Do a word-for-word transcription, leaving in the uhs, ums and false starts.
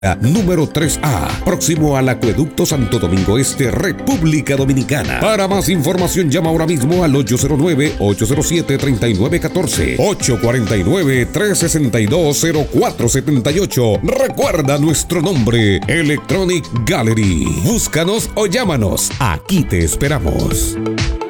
Número tres A, próximo al Acueducto Santo Domingo Este, República Dominicana. Para más información llama ahora mismo al ocho cero nueve, ocho cero siete, tres nueve uno cuatro, ocho cuatro nueve, tres seis dos, cero cuatro siete ocho. Recuerda nuestro nombre, Electronic Gallery. Búscanos o llámanos, aquí te esperamos.